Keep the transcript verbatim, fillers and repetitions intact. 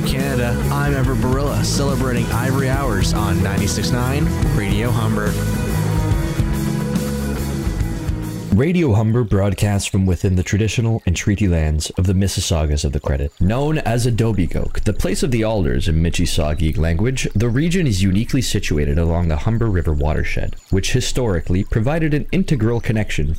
Canada, I'm Everett Barilla, celebrating Ivory Hours on ninety-six point nine Radio Humber. Radio Humber broadcasts from within the traditional and treaty lands of the Mississaugas of the Credit. Known as Adobegoke, the place of the alders in Michissauga language, the region is uniquely situated along the Humber River watershed, which historically provided an integral connection